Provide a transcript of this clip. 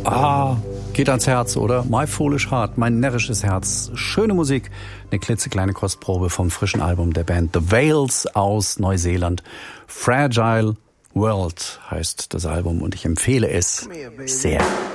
Geht ans Herz, oder? My Foolish Heart, mein närrisches Herz. Schöne Musik, eine klitzekleine Kostprobe vom frischen Album der Band The Whales aus Neuseeland. Fragile World heißt das Album und ich empfehle es sehr.